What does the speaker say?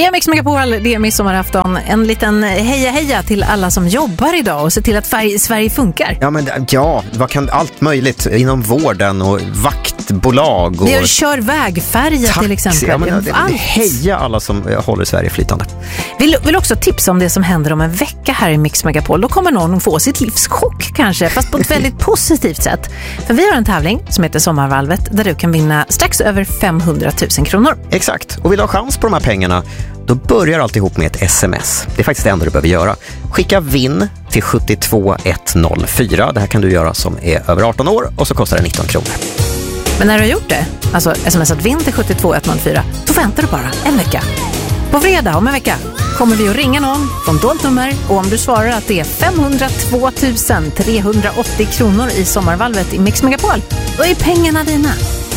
Det är Mix Megapol, det är midsommarafton. En liten heja till alla som jobbar idag och se till att Sverige funkar. Vad kan allt möjligt inom vården och vaktbolag och vi kör vägfärja taxi, till exempel. Heja alla som håller Sverige flytande. Vill också tipsa om det som händer om en vecka här i Mix Megapol. Då kommer någon få sitt livschock kanske, fast på ett väldigt positivt sätt. För vi har en tävling som heter Sommarvalvet där du kan vinna strax över 500 000 kronor. Exakt, och vill du ha chans på de här pengarna, då börjar alltihop med ett sms. Det är faktiskt det enda du behöver göra. Skicka vinn till 72104. Det här kan du göra som är över 18 år och så kostar det 19 kronor. Men när du har gjort det, alltså smsat vinn till 72104, då väntar du bara en vecka. På fredag om en vecka kommer vi att ringa någon från dolt nummer, och om du svarar att det är 502 380 kronor i sommarvalvet i Mix Megapol, då är pengarna dina.